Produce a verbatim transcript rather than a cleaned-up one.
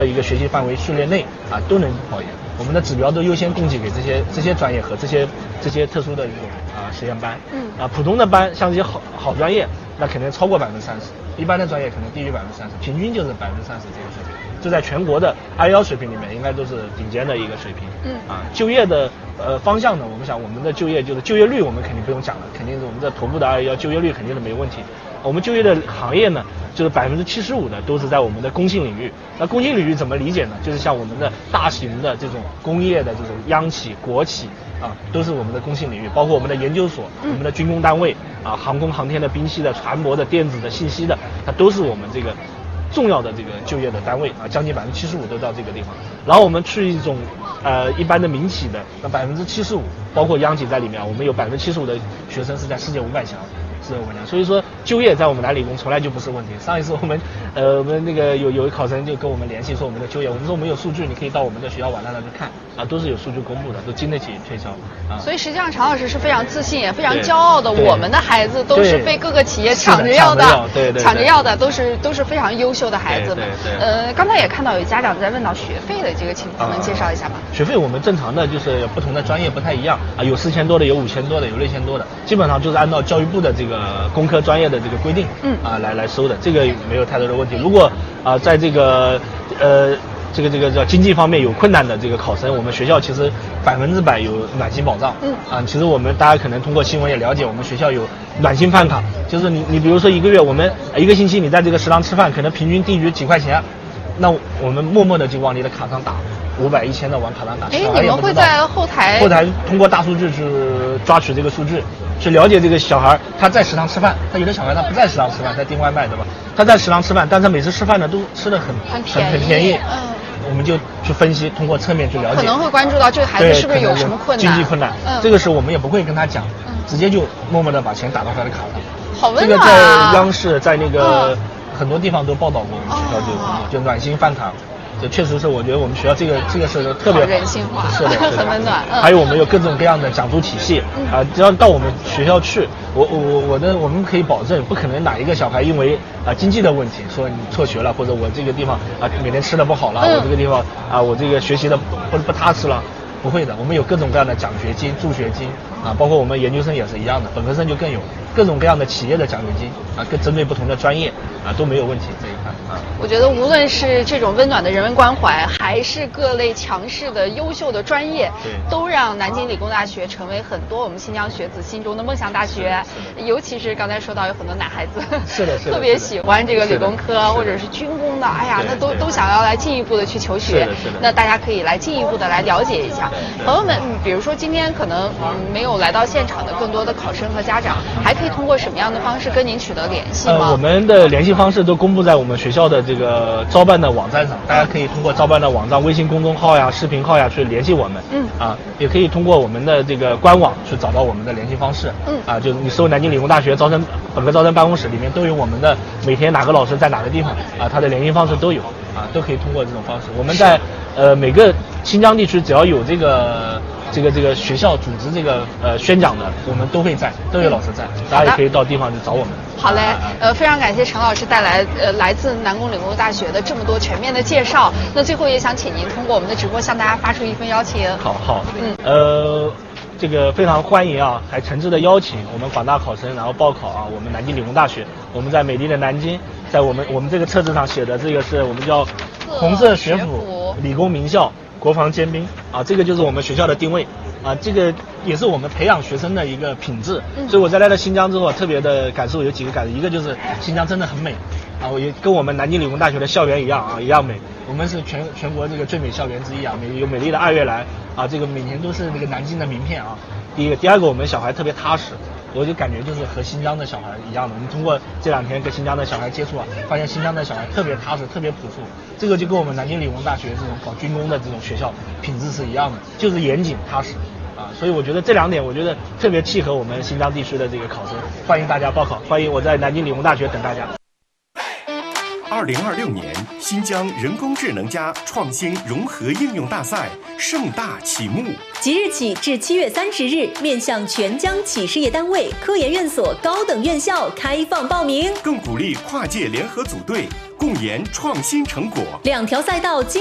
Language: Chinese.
一个学习范围序列内啊都能保研。我们的指标都优先供给给这些这些专业和这些这些特殊的这种啊实验班。嗯啊，普通的班像这些好好专业，那肯定超过百分之三十，一般的专业可能低于百分之三十，平均就是百分之三十这个水平。就在全国的二幺水平里面，应该都是顶尖的一个水平。嗯啊，就业的呃方向呢，我们想我们的就业就是就业率，我们肯定不用讲了，肯定是我们的头部的二幺就业率肯定是没问题。我们就业的行业呢，就是百分之七十五的都是在我们的工信领域。那工信领域怎么理解呢？就是像我们的大型的这种工业的这种央企、国企啊，都是我们的工信领域，包括我们的研究所、我们的军工单位啊，航空航天的、兵器的、船舶的、电子的、信息的，它都是我们这个重要的这个就业的单位啊，将近百分之七十五都到这个地方。然后我们去一种呃一般的民企的，那百分之七十五，包括央企在里面，我们有百分之七十五的学生是在世界五百强。是我讲，所以说就业在我们南理工从来就不是问题。上一次我们，呃，我们那个有有考生就跟我们联系说我们的就业，我们说我们有数据，你可以到我们的学校网站上去看啊，都是有数据公布的，都经得起推销啊。 所以实际上常老师是非常自信也非常骄傲的，我们的孩子都是被各个企业抢着要的， 对对， 抢着要的都是都是非常优秀的孩子们。 对对对。 呃，刚才也看到有家长在问到学费的这个情况，能介绍一下吗？ 学费我们正常的就是不同的专业不太一样啊，有四千多的，有五千多的，有六千多的，基本上就是按照教育部的这个工科专业的这个规定，嗯啊来来收的，这个没有太多的问题。如果啊在这个呃这个这个叫经济方面有困难的这个考生，我们学校其实百分之百有暖心保障，嗯啊，其实我们大家可能通过新闻也了解，我们学校有暖心饭卡，就是你你比如说一个月我们一个星期你在这个食堂吃饭，可能平均低于几块钱，那我们默默的就往你的卡上打。五百一千的往卡上打， 哎，你们会在后台后台通过大数据去抓取这个数据，去了解这个小孩他在食堂吃饭，他有的小孩他不在食堂吃饭，在订外卖对吧？他在食堂吃饭，但是每次吃饭呢都吃的很很便宜， 很便宜，嗯，我们就去分析，通过侧面去了解， 可能会关注到这个孩子是不是有什么困难， 经济困难，嗯，这个是我们也不会跟他讲，嗯，直接就默默的把钱打到他的卡上， 好温暖啊！ 这个在央视在那个很多地方都报道过，我们学校就就暖心饭卡。这确实是，我觉得我们学校这个这个是特别人性化， 是的， 很温暖。嗯、 还有我们有各种各样的奖助体系、嗯、啊，只要到我们学校去，我我我我的我们可以保证，不可能哪一个小孩因为啊经济的问题说你辍学了，或者我这个地方啊每天吃的不好了，嗯、我这个地方啊我这个学习的不不踏实了。不会的，我们有各种各样的奖学金、助学金啊，包括我们研究生也是一样的，本科生就更有各种各样的企业的奖学金啊，更针对不同的专业啊都没有问题这一块啊。 我觉得无论是这种温暖的人文关怀，还是各类强势的优秀的专业， 对， 都让南京理工大学成为很多我们新疆学子心中的梦想大学。尤其是刚才说到有很多男孩子， 是的，是的， 特别喜欢这个理工科或者是军工的，哎呀，那都都想要来进一步的去求学。 是的，是的。 那大家可以来进一步的来了解一下。朋友们，比如说今天可能嗯没有来到现场的更多的考生和家长，还可以通过什么样的方式跟您取得联系吗？ 呃，我们的联系方式都公布在我们学校的这个招办的网站上，大家可以通过招办的网站、微信公众号呀、视频号呀去联系我们。嗯啊，也可以通过我们的这个官网去找到我们的联系方式。嗯啊，就是你搜南京理工大学招生本科招生办公室里面都有我们的每天哪个老师在哪个地方啊，他的联系方式都有啊，都可以通过这种方式。我们在呃每个新疆地区只要有这个这个这个学校组织这个呃宣讲的，我们都会在，都有老师在，大家也可以到地方去找我们。 好嘞，呃，非常感谢陈老师带来呃来自南工理工大学的这么多全面的介绍。那最后也想请您通过我们的直播向大家发出一份邀请。 好好，嗯，呃。这个非常欢迎啊，还诚挚的邀请我们广大考生，然后报考啊，我们南京理工大学。我们在美丽的南京，在我们我们这个册子上写的这个是我们叫红色学府理工名校国防尖兵啊，这个就是我们学校的定位啊，这个也是我们培养学生的一个品质。所以我在来到新疆之后，特别的感受有几个感受，一个就是新疆真的很美啊，我也跟我们南京理工大学的校园一样啊，一样美。我们是全全国这个最美校园之一啊，美有美丽的二月兰啊，这个每年都是那个南京的名片啊。第一个，第二个，我们小孩特别踏实，我就感觉就是和新疆的小孩一样的。我们通过这两天跟新疆的小孩接触啊，发现新疆的小孩特别踏实，特别朴素。这个就跟我们南京理工大学这种搞军工的这种学校品质是一样的，就是严谨踏实啊。所以我觉得这两点，我觉得特别契合我们新疆地区的这个考生。欢迎大家报考，欢迎我在南京理工大学等大家。 二零二六年新疆人工智能加创新融合应用大赛盛大启幕， 即日起至七月三十日，面向全疆企事业单位、科研院所高等院校开放报名， 更鼓励跨界联合组队， 共研创新成果。 两条赛道